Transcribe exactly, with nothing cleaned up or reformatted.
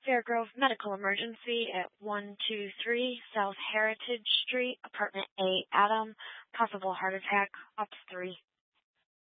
Fairgrove Medical Emergency at one two three South Heritage Street, Apartment A, Adam. Possible heart attack, Ops three.